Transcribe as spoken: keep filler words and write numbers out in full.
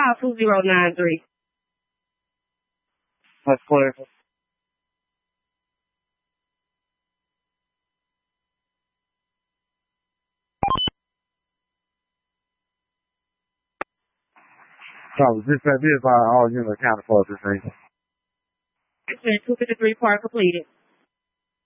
Dial two zero nine three. That's clear. So, this is by all units accounted for this reason. It's been two fifty-three part completed.